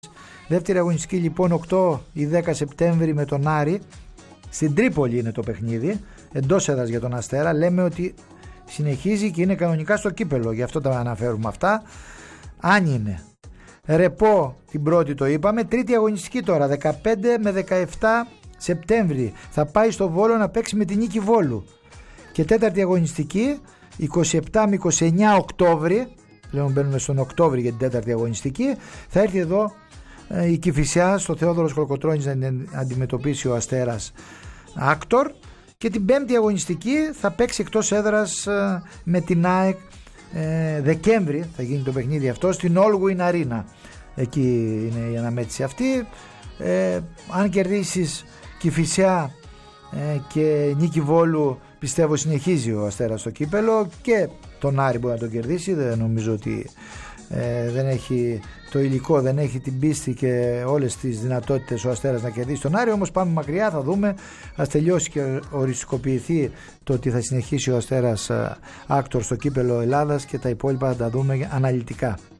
Δεύτερη αγωνιστική λοιπόν 8 ή 10 Σεπτέμβρη με τον Άρη. Στην Τρίπολη είναι το παιχνίδι, εντός έδρας για τον Αστέρα. Λέμε ότι συνεχίζει και είναι κανονικά στο κύπελο, γι' αυτό τα αναφέρουμε αυτά. Αν είναι ρεπό την πρώτη το είπαμε. Τρίτη αγωνιστική τώρα 15 με 17 Σεπτέμβρη θα πάει στο Βόλο να παίξει με την Νίκη Βόλου. Και τέταρτη αγωνιστική 27 με 29 Οκτώβρη, πλέον μπαίνουμε στον Οκτώβρη για την τέταρτη αγωνιστική, θα έρθει εδώ η Κηφισιά στο Θεόδωρος Κολοκοτρώνης να αντιμετωπίσει ο Αστέρας Άκτορ. Και την πέμπτη αγωνιστική θα παίξει εκτός έδρας με την ΑΕΚ. Δεκέμβρη θα γίνει το παιχνίδι αυτό στην Όλγουιν Αρίνα. Εκεί είναι η αναμέτρηση αυτή. Αν κερδίσεις Κηφισιά και Νίκη Βόλου, πιστεύω συνεχίζει ο Αστέρας στο κύπελο, και τον Άρη μπορεί να τον κερδίσει. Δεν νομίζω ότι δεν έχει το υλικό, δεν έχει την πίστη και όλες τις δυνατότητες ο Αστέρας να κερδίσει τον Άρη. Όμως πάμε μακριά, θα δούμε. Ας τελειώσει και οριστικοποιηθεί το ότι θα συνεχίσει ο Αστέρας Άκτορ στο κύπελο Ελλάδας και τα υπόλοιπα θα τα δούμε αναλυτικά.